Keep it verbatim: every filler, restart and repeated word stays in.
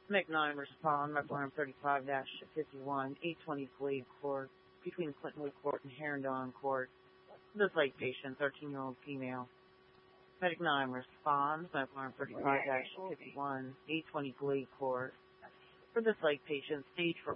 Make nine respond, Meplarm thirty-five fifty-one, eight twenty Glade Court, between Clintonwood Court and Herondon Court. This late patient, thirteen-year-old female. Medic nine responds, Meplarm thirty-five fifty-one, eight twenty Glade Court. For this late patient, stage for